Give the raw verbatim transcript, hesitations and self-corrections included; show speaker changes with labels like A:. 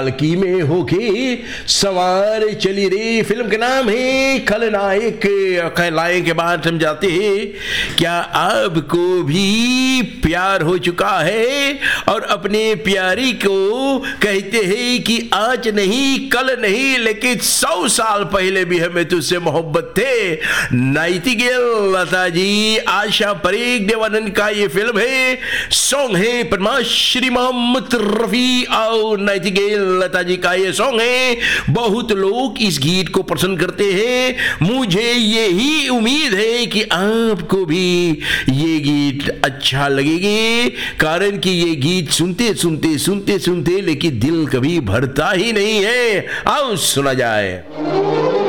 A: पालकी में होके सवार चली रे। फिल्म के नाम है खलनायक। कहलाए के बाद समझाते हैं क्या आपको भी प्यार हो चुका है और अपने प्यारी को कहते हैं कि आज नहीं कल नहीं लेकिन सौ साल पहले भी हमें तुझसे मोहब्बत थे। नाइटिंगेल लता जी, आशा परेख, देवानंद का ये फिल्म है। सॉन्ग है पद्मश्री मोहम्मद रफी और नाइटिंगेल लता जी का ये सॉन्ग है। बहुत लोग इस गीत को पसंद करते हैं। मुझे यही उम्मीद है कि आपको भी ये गीत अच्छा लगेगा, कारण कि ये गीत सुनते सुनते सुनते सुनते लेकिन दिल कभी भरता ही नहीं है। आओ सुना जाए।